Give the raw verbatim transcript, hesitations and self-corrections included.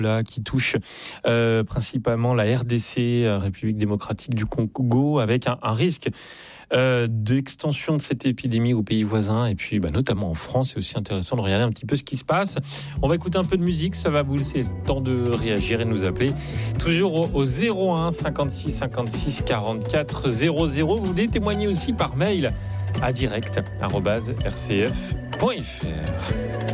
là qui touche euh, principalement la R D C, République démocratique du Congo, avec un, un risque euh, d'extension de cette épidémie aux pays voisins et puis bah, notamment en France. C'est aussi intéressant de regarder un petit peu ce qui se passe. On va écouter un peu de musique, ça va vous laisser le temps de réagir et de nous appeler toujours au, au zéro un cinquante-six cinquante-six quarante-quatre zéro zéro. Vous voulez témoigner aussi par mail à direct arobase r c f point f r.